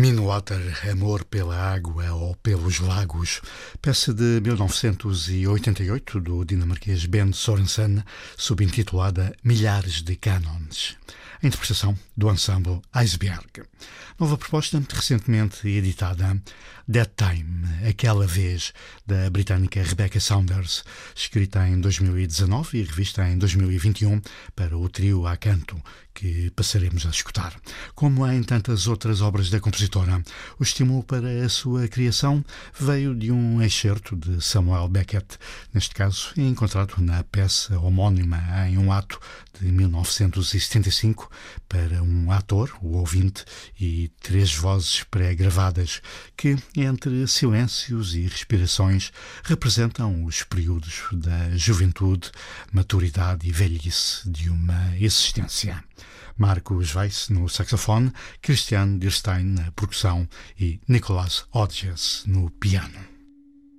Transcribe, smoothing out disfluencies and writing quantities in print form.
Meanwater, Amor pela Água ou pelos Lagos, peça de 1988 do dinamarquês Ben Sorensen, subintitulada Milhares de Cânones. A interpretação do ensemble Iceberg. Nova proposta recentemente editada, That Time, Aquela Vez, da britânica Rebecca Saunders, escrita em 2019 e revista em 2021 para o trio a canto, que passaremos a escutar. Como em tantas outras obras da compositora, o estímulo para a sua criação veio de um excerto de Samuel Beckett, neste caso encontrado na peça homónima em um ato de 1975 para um ator, o ouvinte, e 3 vozes pré-gravadas que, entre silêncios e respirações, representam os períodos da juventude, maturidade e velhice de uma existência. Marcus Weiss no saxofone, Christian Dirstein na percussão e Nicolas Hodges no piano.